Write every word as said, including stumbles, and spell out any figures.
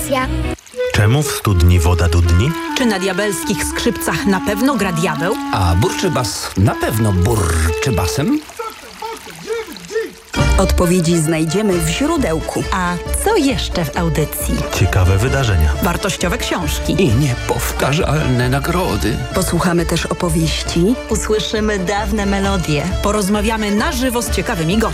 audycja. Czemu w studni woda dudni? Czy na diabelskich skrzypcach na pewno gra diabeł? A burczy bas na pewno burczy basem? Odpowiedzi znajdziemy w źródełku. A co jeszcze w audycji? Ciekawe wydarzenia. Wartościowe książki. I niepowtarzalne nagrody. Posłuchamy też opowieści. Usłyszymy dawne melodie. Porozmawiamy na żywo z ciekawymi gośćmi.